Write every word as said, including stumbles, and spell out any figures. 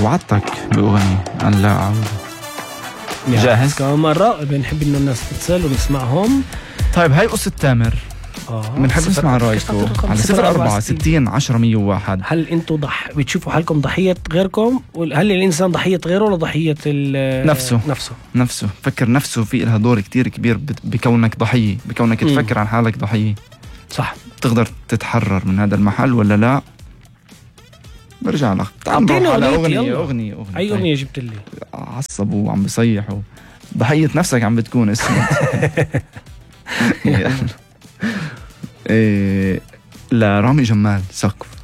وعدتك بأغنية أن لا أعود. جاهز؟ كمان مرة بنحب إنه الناس تتصل ونسمعهم. طيب هاي قصة تامر بنحب آه. نسمع رأيكم على صفر أربعة ستين عشرة مية وواحد. هل أنتوا ضح بتشوفوا حالكم ضحية غيركم؟ هل الإنسان ضحية غيره ولا ضحية نفسه؟ نفسه نفسه. فكر نفسه في لها دور كتير كبير بكونك ضحية، بكونك م. تفكر عن حالك ضحية. صح. تقدر تتحرر من هذا المحل ولا لا؟ برجع لك. أعطيني على أغنية أغنية أغنية أغنية أي أغنية جبت لي؟ عصب وعم بصيح و... ضحية نفسك عم بتكون اسمه. إيه... لرامي جمال سقف.